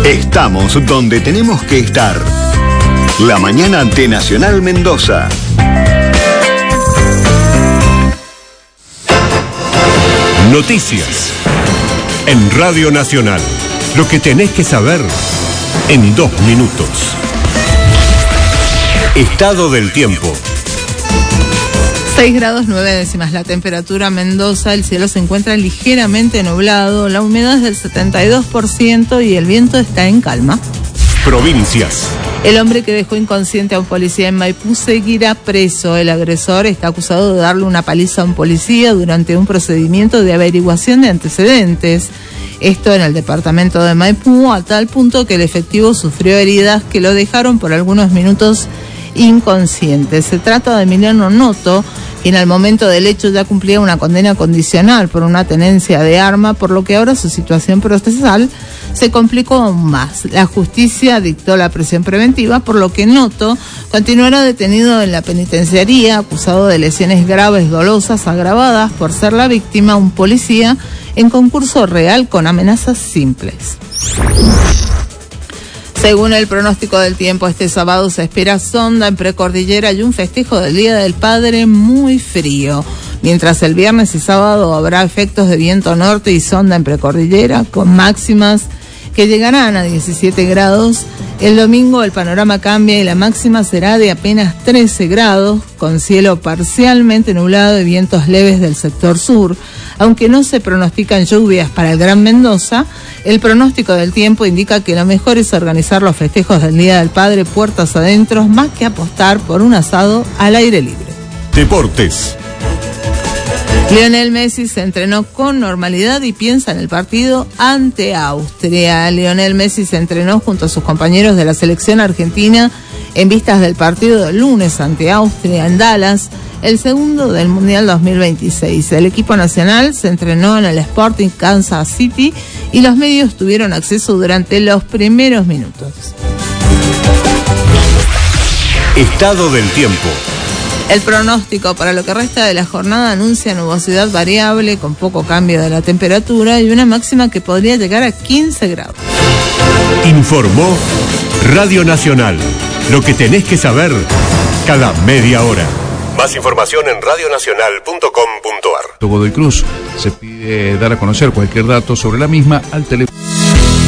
Estamos donde tenemos que estar. La mañana de Nacional Mendoza. Noticias en Radio Nacional. Lo que tenés que saber en 2 minutos. Estado del tiempo. 6 grados 9 décimas la temperatura. Mendoza, el cielo se encuentra ligeramente nublado, la humedad es del 72% y el viento está en calma. Provincias. El hombre que dejó inconsciente a un policía en Maipú seguirá preso. El agresor está acusado de darle una paliza a un policía durante un procedimiento de averiguación de antecedentes. Esto en el departamento de Maipú, a tal punto que el efectivo sufrió heridas que lo dejaron por algunos minutos inconsciente. Se trata de Emiliano Noto, quien al momento del hecho ya cumplía una condena condicional por una tenencia de arma, por lo que ahora su situación procesal se complicó aún más. La justicia dictó la prisión preventiva, por lo que Noto continuará detenido en la penitenciaría, acusado de lesiones graves dolosas agravadas por ser la víctima un policía en concurso real con amenazas simples. Según el pronóstico del tiempo, este sábado se espera sonda en precordillera y un festejo del Día del Padre muy frío. Mientras el viernes y sábado habrá efectos de viento norte y sonda en precordillera con máximas que llegarán a 17 grados. El domingo el panorama cambia y la máxima será de apenas 13 grados, con cielo parcialmente nublado y vientos leves del sector sur. Aunque no se pronostican lluvias para el Gran Mendoza, el pronóstico del tiempo indica que lo mejor es organizar los festejos del Día del Padre puertas adentro, más que apostar por un asado al aire libre. Deportes. Lionel Messi se entrenó con normalidad y piensa en el partido ante Austria. Lionel Messi se entrenó junto a sus compañeros de la selección argentina en vistas del partido del lunes ante Austria en Dallas, el segundo del Mundial 2026. El equipo nacional se entrenó en el Sporting Kansas City y los medios tuvieron acceso durante los primeros minutos. Estado del tiempo. El pronóstico para lo que resta de la jornada anuncia nubosidad variable con poco cambio de la temperatura y una máxima que podría llegar a 15 grados. Informó Radio Nacional. Lo que tenés que saber cada media hora. Más información en radionacional.com.ar. Godoy Cruz se pide dar a conocer cualquier dato sobre la misma al teléfono.